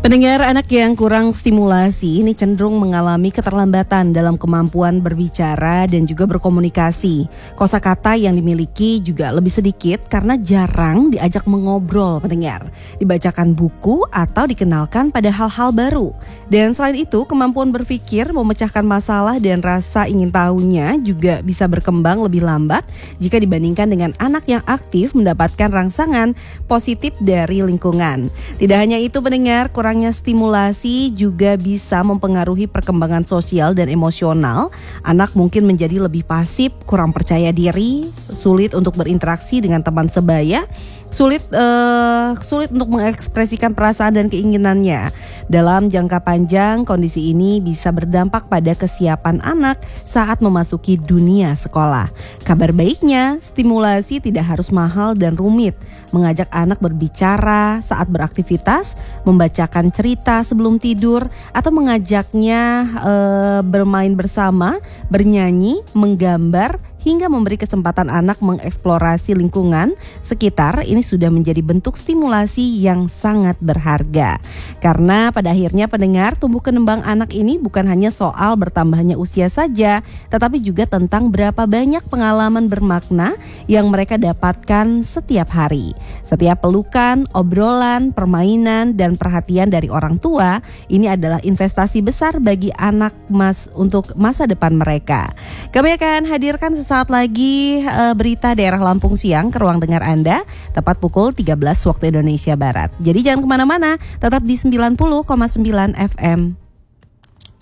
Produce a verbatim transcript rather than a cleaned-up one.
Pendengar, anak yang kurang stimulasi ini cenderung mengalami keterlambatan dalam kemampuan berbicara dan juga berkomunikasi. Kosakata yang dimiliki juga lebih sedikit karena jarang diajak mengobrol, pendengar, dibacakan buku atau dikenalkan pada hal-hal baru. Dan selain itu, kemampuan berpikir, memecahkan masalah dan rasa ingin tahunya juga bisa berkembang lebih lambat jika dibandingkan dengan anak yang aktif mendapatkan rangsangan positif dari lingkungan. Tidak hanya itu, pendengar, kurang Kurangnya stimulasi juga bisa mempengaruhi perkembangan sosial dan emosional. Anak mungkin menjadi lebih pasif, kurang percaya diri, sulit untuk berinteraksi dengan teman sebaya, sulit uh, sulit untuk mengekspresikan perasaan dan keinginannya. Dalam jangka panjang, kondisi ini bisa berdampak pada kesiapan anak saat memasuki dunia sekolah. Kabar baiknya, stimulasi tidak harus mahal dan rumit. Mengajak anak berbicara saat beraktivitas, membacakan cerita sebelum tidur, atau mengajaknya uh, bermain bersama, bernyanyi, menggambar, hingga memberi kesempatan anak mengeksplorasi lingkungan sekitar, ini sudah menjadi bentuk stimulasi yang sangat berharga. Karena pada akhirnya, pendengar, tumbuh kembang anak ini bukan hanya soal bertambahnya usia saja, tetapi juga tentang berapa banyak pengalaman bermakna yang mereka dapatkan setiap hari. Setiap pelukan, obrolan, permainan, dan perhatian dari orang tua, ini adalah investasi besar bagi anak mas untuk masa depan mereka. Kami akan hadirkan sesuatu Saat lagi uh, berita daerah Lampung siang ke ruang dengar Anda tepat pukul tiga belas waktu Indonesia Barat. Jadi jangan kemana-mana, tetap di sembilan puluh koma sembilan F M.